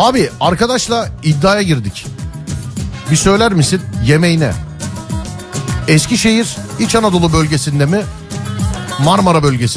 Abi arkadaşla iddiaya girdik. Bir söyler misin yemeğine? Eskişehir İç Anadolu bölgesinde mi? Marmara bölgesinde